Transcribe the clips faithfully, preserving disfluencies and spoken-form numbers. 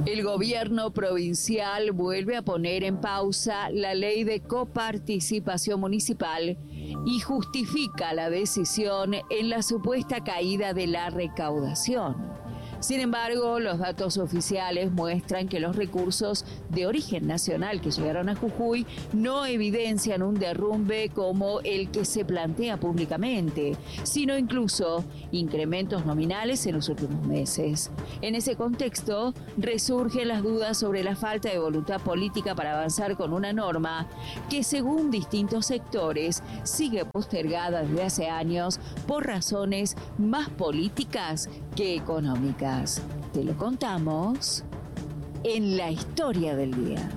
El gobierno provincial vuelve a poner en pausa la ley de coparticipación municipal y justifica la decisión en la supuesta caída de la recaudación. Sin embargo, los datos oficiales muestran que los recursos de origen nacional que llegaron a Jujuy no evidencian un derrumbe como el que se plantea públicamente, sino incluso incrementos nominales en los últimos meses. En ese contexto, resurgen las dudas sobre la falta de voluntad política para avanzar con una norma que, según distintos sectores, sigue postergada desde hace años por razones más políticas que económicas. Te lo contamos en la historia del día.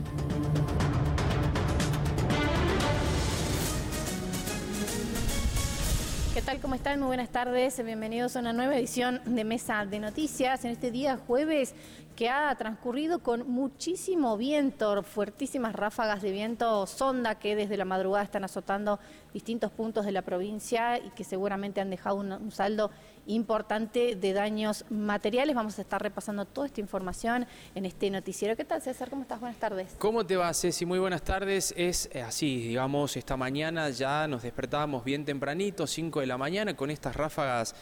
¿Qué tal? ¿Cómo están? Muy buenas tardes. Bienvenidos a una nueva edición de Mesa de Noticias en este día jueves que ha transcurrido con muchísimo viento, fuertísimas ráfagas de viento sonda que desde la madrugada están azotando distintos puntos de la provincia y que seguramente han dejado un, un saldo importante de daños materiales. Vamos a estar repasando toda esta información en este noticiero. ¿Qué tal, César? ¿Cómo estás? Buenas tardes. ¿Cómo te va, Ceci? Muy buenas tardes. Es así, digamos, esta mañana ya nos despertábamos bien tempranito, cinco de la mañana, con estas ráfagas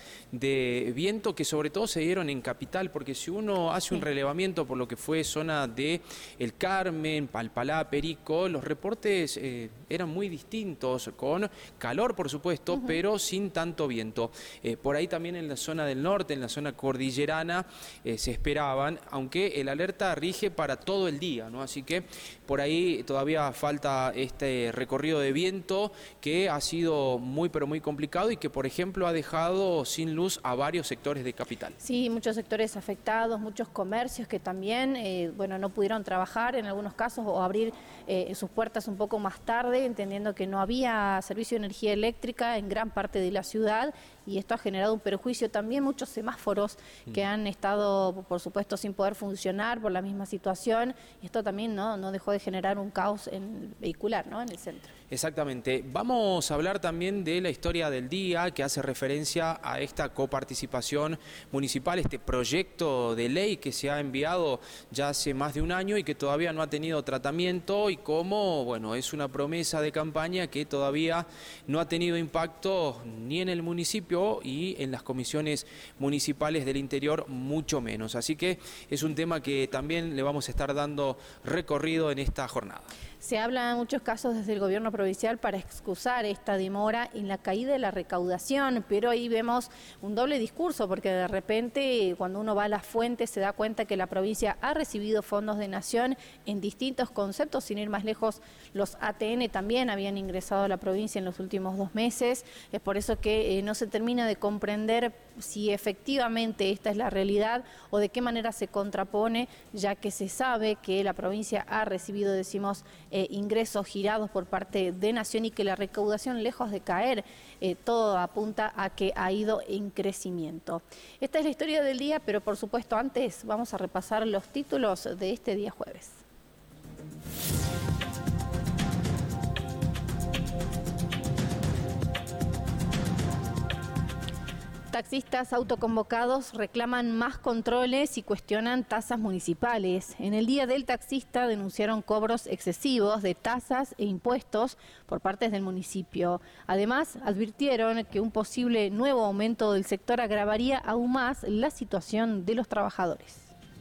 de viento que sobre todo se dieron en Capital, porque si uno hace un relevamiento por lo que fue zona de El Carmen, Palpalá, Perico, los reportes eh, eran muy distintos, con calor por supuesto, uh-huh. pero sin tanto viento. Eh, por ahí también en la zona del norte, en la zona cordillerana, eh, se esperaban, aunque el alerta rige para todo el día, ¿no? Así que por ahí todavía falta este recorrido de viento que ha sido muy pero muy complicado y que por ejemplo ha dejado sin luz a varios sectores de Capital. Sí, muchos sectores afectados, muchos comercios que también eh, bueno, no pudieron trabajar en algunos casos o abrir eh, sus puertas un poco más tarde, entendiendo que no había servicio de energía eléctrica en gran parte de la ciudad, y esto ha generado un perjuicio. También muchos semáforos mm. que han estado, por supuesto, sin poder funcionar por la misma situación, y esto también no, no dejó de generar un caos en vehicular, ¿no? En el centro. Exactamente. Vamos a hablar también de la historia del día, que hace referencia a esta coparticipación municipal, este proyecto de ley que se ha enviado ya hace más de un año y que todavía no ha tenido tratamiento, y cómo, bueno, es una promesa de campaña que todavía no ha tenido impacto ni en el municipio y en las comisiones municipales del interior mucho menos. Así que es un tema que también le vamos a estar dando recorrido en esta jornada. Se habla en muchos casos desde el gobierno provincial para excusar esta demora en la caída de la recaudación, pero ahí vemos un doble discurso, porque de repente cuando uno va a las fuentes se da cuenta que la provincia ha recibido fondos de nación en distintos conceptos. Sin ir más lejos, los A T N también habían ingresado a la provincia en los últimos dos meses. Es por eso que eh, no se termina de comprender si efectivamente esta es la realidad o de qué manera se contrapone, ya que se sabe que la provincia ha recibido, decimos, Eh, ingresos girados por parte de Nación, y que la recaudación, lejos de caer, eh, todo apunta a que ha ido en crecimiento. Esta es la historia del día, pero por supuesto antes vamos a repasar los títulos de este día jueves. Taxistas autoconvocados reclaman más controles y cuestionan tasas municipales. En el Día del Taxista denunciaron cobros excesivos de tasas e impuestos por parte del municipio. Además, advirtieron que un posible nuevo aumento del sector agravaría aún más la situación de los trabajadores.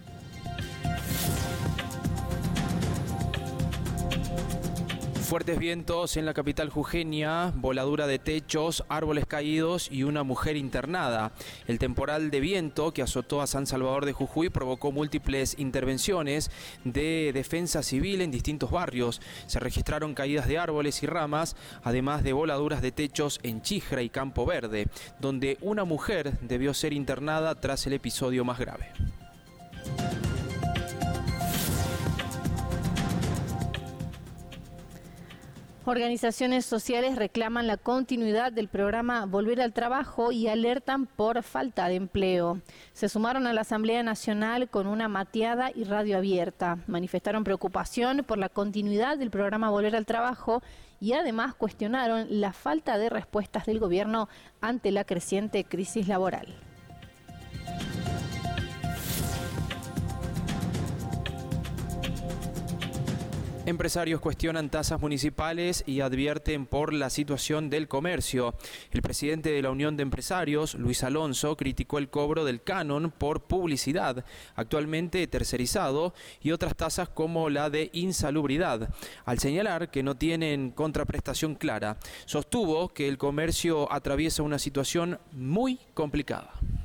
Fuertes vientos en la capital jujeña, voladura de techos, árboles caídos y una mujer internada. El temporal de viento que azotó a San Salvador de Jujuy provocó múltiples intervenciones de defensa civil en distintos barrios. Se registraron caídas de árboles y ramas, además de voladuras de techos en Chijra y Campo Verde, donde una mujer debió ser internada tras el episodio más grave. Organizaciones sociales reclaman la continuidad del programa Volver al Trabajo y alertan por falta de empleo. Se sumaron a la Asamblea Nacional con una mateada y radio abierta. Manifestaron preocupación por la continuidad del programa Volver al Trabajo y además cuestionaron la falta de respuestas del gobierno ante la creciente crisis laboral. Empresarios cuestionan tasas municipales y advierten por la situación del comercio. El presidente de la Unión de Empresarios, Luis Alonso, criticó el cobro del canon por publicidad, actualmente tercerizado, y otras tasas como la de insalubridad, al señalar que no tienen contraprestación clara. Sostuvo que el comercio atraviesa una situación muy complicada.